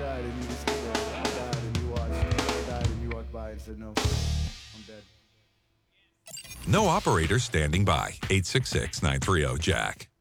died and you were still there. I died and you watched. I died and you walked by and said no. I'm dead. No operator standing by. 866-930-JACK.